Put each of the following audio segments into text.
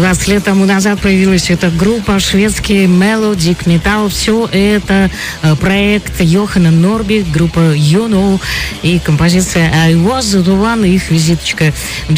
20 лет тому назад появилась эта группа, шведский Melodic Metal. Все это проект Йохана Норби, группа You и композиция I Was the One, их визиточка. В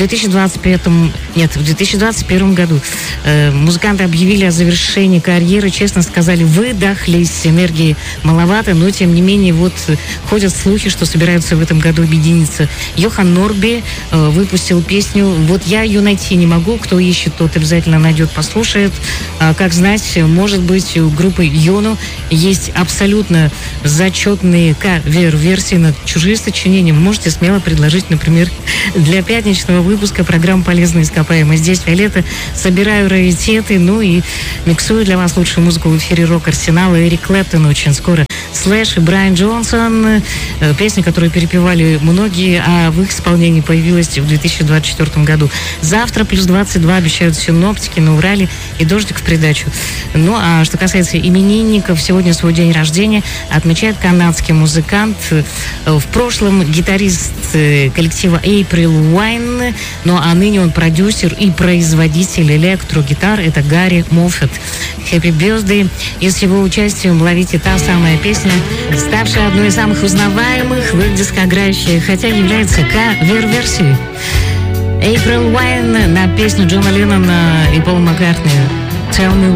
2021 году музыканты объявили о завершении карьеры. Честно сказали, выдохлись, энергии маловато, но тем не менее вот ходят слухи, что собираются в этом году объединиться. Йохан Норби выпустил песню «Вот я ее найти не могу». Кто ищет, тот обязательно найдет, послушает. Как знать, может быть, у группы Йону есть абсолютно зачетные кавер-версии на чужие сочинения. Можете смело предложить, например, для пятничного выпуска программы «Полезные ископаемые». Здесь Виолетта, собираю раритеты, ну и миксую для вас лучшую музыку в эфире «Рок-арсенала». Эрик Клэптон очень скоро. Слэш и Брайан Джонсон. Песня, которую перепевали многие, а в их исполнении появилась в 2024 году. Завтра плюс 22 обещают синоптики на Урале и дождик в придачу. Ну, а что касается именинников, сегодня свой день рождения отмечает канадский музыкант. В прошлом гитарист коллектива April Wine, ну а ныне он продюсер и производитель электрогитар. Это Гарри Моффетт. Happy Birthday. И с его участием ловите та самая песня, ставшая одной из самых узнаваемых в их дискографии, хотя является кавер-версией. April Wine на песню Джона Леннона и Пола Маккартни «Tell Me